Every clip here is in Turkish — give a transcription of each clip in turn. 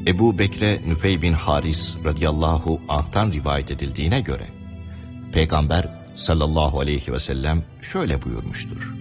Ebu Bekre Nüfey bin Haris radıyallahu anh'tan rivayet edildiğine göre Peygamber sallallahu aleyhi ve sellem şöyle buyurmuştur: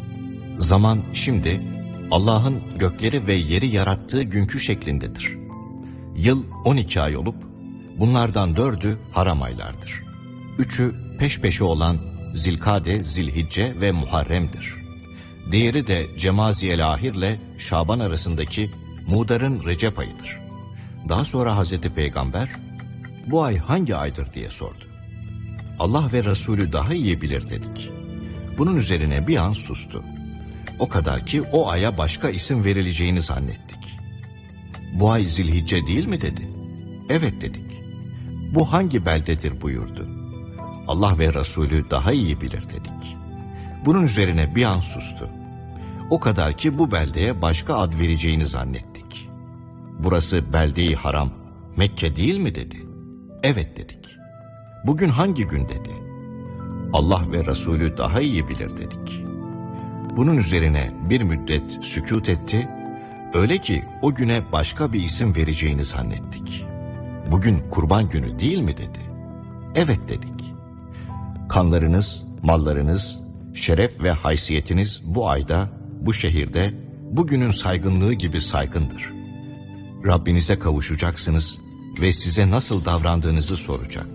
Zaman şimdi Allah'ın gökleri ve yeri yarattığı günkü şeklindedir. Yıl 12 ay olup bunlardan 4'ü haram aylardır. 3'ü peş peşe olan Zilkade, Zilhicce ve Muharrem'dir. Diğeri de Cemaziyel-Ahir ile Şaban arasındaki Mudar'ın Recep ayıdır. Daha sonra Hazreti Peygamber bu ay hangi aydır diye sordu. Allah ve Resulü daha iyi bilir dedik. Bunun üzerine bir an sustu. O kadar ki o aya başka isim verileceğini zannettik. Bu ay Zilhicce değil mi dedi. Evet dedik. Bu hangi beldedir buyurdu. Allah ve Resulü daha iyi bilir dedik. Bunun üzerine bir an sustu. O kadar ki bu beldeye başka ad vereceğini zannettik. Burası belde-i haram, Mekke değil mi dedi. Evet dedik. Bugün hangi gün dedi. Allah ve Resulü daha iyi bilir dedik. Bunun üzerine bir müddet sükût etti. Öyle ki o güne başka bir isim vereceğini zannettik. Bugün kurban günü değil mi dedi. Evet dedik. Kanlarınız, mallarınız, şeref ve haysiyetiniz bu ayda, bu şehirde, bugünün saygınlığı gibi saygındır. Rabbinize kavuşacaksınız ve size nasıl davrandığınızı soracak.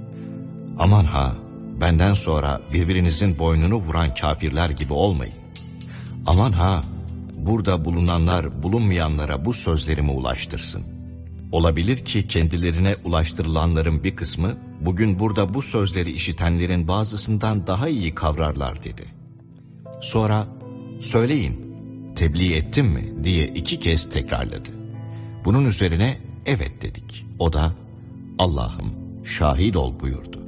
Aman ha, benden sonra birbirinizin boynunu vuran kafirler gibi olmayın. Aman ha, burada bulunanlar bulunmayanlara bu sözlerimi ulaştırsın. Olabilir ki kendilerine ulaştırılanların bir kısmı, bugün burada bu sözleri işitenlerin bazısından daha iyi kavrarlar dedi. Sonra, söyleyin, tebliğ ettim mi diye 2 kez tekrarladı. Bunun üzerine evet dedik. O da, Allah'ım şahit ol buyurdu.